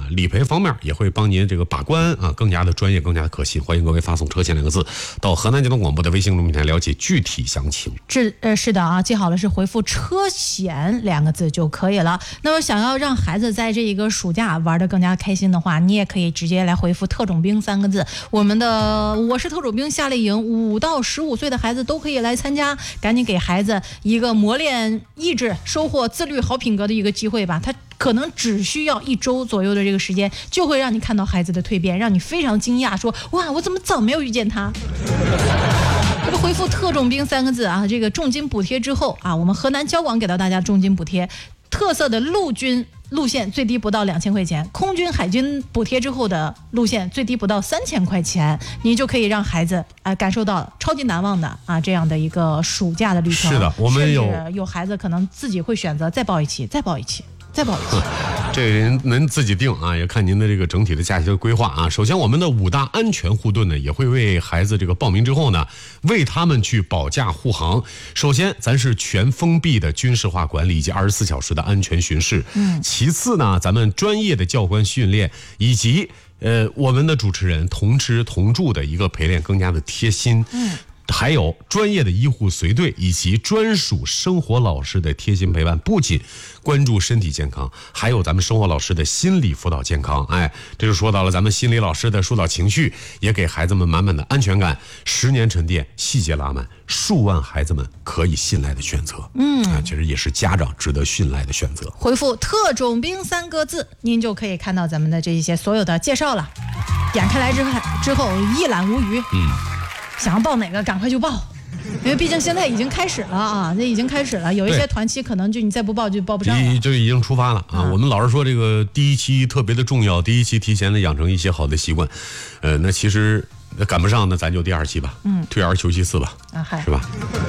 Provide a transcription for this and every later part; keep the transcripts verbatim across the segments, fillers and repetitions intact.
理赔方面也会帮您这个把关啊，更加的专业，更加的可信。欢迎各位发送车险两个字到河南交通广播的微信公众平台了解具体详情。 是呃是的啊，记好了是回复车险两个字就可以了。那么想要让孩子在这一个暑假玩得更加开心的话，你也可以直接来回复特种兵三个字。我们的我是特种兵夏令营，五到十五岁的孩子都可以来参加，赶紧给孩子一个磨练意志、收获自律好品格的一个机会吧。他可能只需要一周左右的这个时间，就会让你看到孩子的蜕变，让你非常惊讶，说哇，我怎么早没有遇见他。这个回复特种兵三个字啊，这个重金补贴之后啊，我们河南交广给到大家重金补贴，特色的陆军路线最低不到两千块钱，空军海军补贴之后的路线最低不到三千块钱，你就可以让孩子啊、呃、感受到超级难忘的啊这样的一个暑假的旅程。 是的，我们有有孩子可能自己会选择再报一期，再报一期。再报一期， 这个人您自己定啊，也看您的这个整体的假期的规划啊。首先，我们的五大安全护盾呢，也会为孩子这个报名之后呢，为他们去保驾护航。首先，咱是全封闭的军事化管理以及二十四小时的安全巡视。嗯。其次呢，咱们专业的教官训练以及呃我们的主持人同吃同住的一个陪练更加的贴心。嗯。还有专业的医护随队以及专属生活老师的贴心陪伴，不仅关注身体健康，还有咱们生活老师的心理辅导健康。哎，这就说到了咱们心理老师的疏导情绪，也给孩子们满满的安全感。十年沉淀，细节拉满，数万孩子们可以信赖的选择。嗯，啊，其实也是家长值得信赖的选择。 回复特种兵三个字，您就可以看到咱们的这一些所有的介绍了。点开来之后，之后一览无余。嗯。想要报哪个赶快就报，因为毕竟现在已经开始了啊，这已经开始了，有一些团期可能就你再不报就报不上了， 就已经出发了啊。嗯、我们老是说这个第一期特别的重要，第一期提前的养成一些好的习惯，呃，那其实赶不上，那咱就第二期吧，嗯，退而求其次吧，啊，嗨，是吧？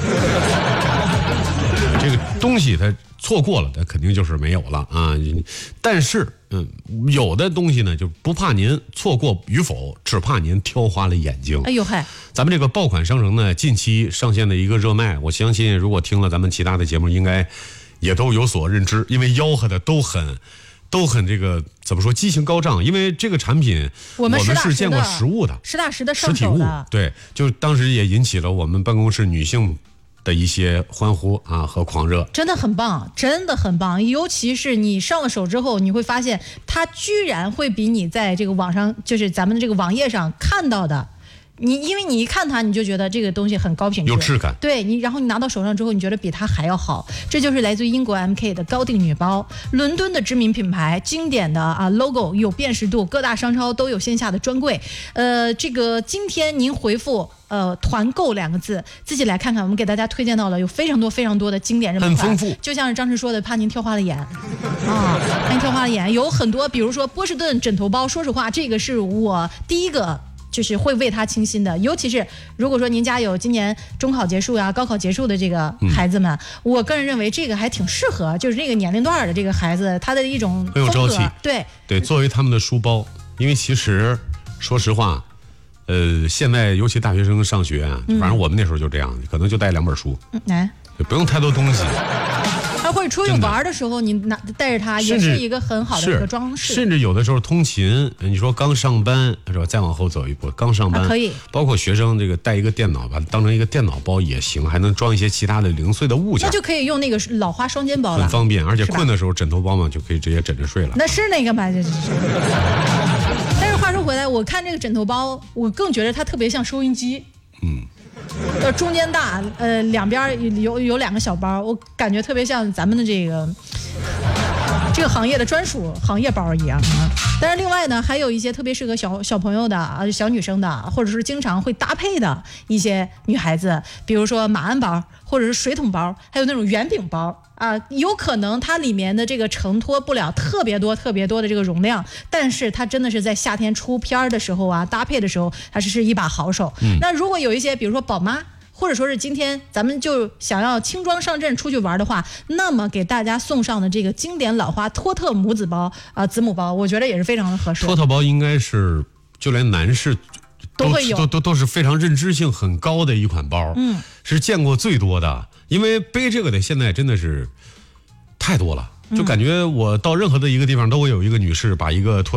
这个东西它错过了，它肯定就是没有了啊。但是，嗯，有的东西呢，就不怕您错过与否，只怕您挑花了眼睛。 哎呦嗨！ 咱们这个爆款商城呢，近期上线的一个热卖，我相信如果听了咱们其他的节目，应该也都有所认知，因为吆喝的都很。都很这个怎么说激情高涨，因为这个产品我们是见过实物的， 实打实的上手的， 对，就当时也引起了我们办公室女性的一些欢呼啊和狂热， 真的很棒，真的很棒。尤其是你上了手之后，你会发现它居然会比你在这个网上，就是咱们的这个网页上看到的。你因为你一看它，你就觉得这个东西很高品质， 有质感。 对你，然后你拿到手上之后，你觉得比它还要好。这就是来自于英国 M K 的高定女包，伦敦的知名品牌，经典的啊 logo 有辨识度，各大商超都有线下的专柜。呃，这个今天您回复呃团购两个字，自己来看看，我们给大家推荐到了有非常多非常多的经典热门款， 很丰富。 就像是张弛说的，怕您挑花了眼啊，怕您挑花了眼。有很多，比如说波士顿枕头包，说实话，这个是我第一个。就是会为他倾心的，尤其是如果说您家有今年中考结束呀、高考结束的这个孩子们，嗯、我个人认为这个还挺适合，就是这个年龄段的这个孩子，他的一种很有朝气。 对对，作为他们的书包，因为其实说实话，呃，现在尤其大学生上学啊，反正我们那时候就这样，可能就带两本书，嗯，哎，不用太多东西。 或者出去玩的时候，你拿带着它也是一个很好的一个装饰。 甚至有的时候通勤，你说刚上班是吧？再往后走一步，刚上班、啊、 可以。包括学生这个带一个电脑，把它当成一个电脑包也行，还能装一些其他的零碎的物件。 那就可以用那个老花双肩包了， 很方便。而且困的时候，枕头包嘛就可以直接枕着睡了。 那是那个嘛，就是。但是话说回来，我看这个枕头包，我更觉得它特别像收音机。嗯。呃，中间大，呃，两边有有两个小包，我感觉特别像咱们的这个这个行业的专属行业包一样啊。但是另外呢，还有一些特别适合小小朋友的啊，小女生的，或者是经常会搭配的一些女孩子，比如说马鞍包，或者是水桶包，还有那种圆饼包。啊，有可能它里面的这个承托不了特别多特别多的这个容量，但是它真的是在夏天出片的时候啊，搭配的时候，它是是一把好手。嗯，那如果有一些，比如说宝妈，或者说是今天咱们就想要轻装上阵出去玩的话，那么给大家送上的这个经典老花托特母子包啊、呃，子母包，我觉得也是非常的合适。 托特包应该是就连男士都都会有， 都都都是非常认知性很高的一款包，嗯，是见过最多的。因为背这个的现在真的是太多了，就感觉我到任何的一个地方都会有一个女士把一个托